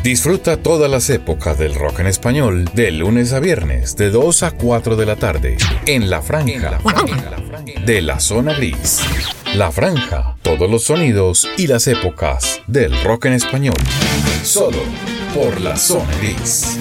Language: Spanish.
Disfruta todas las épocas del rock en español de lunes a viernes de 2 a 4 de la tarde en La Franja de la Zona Gris. La Franja, todos los sonidos y las épocas del rock en español. Solo por La Zona Gris.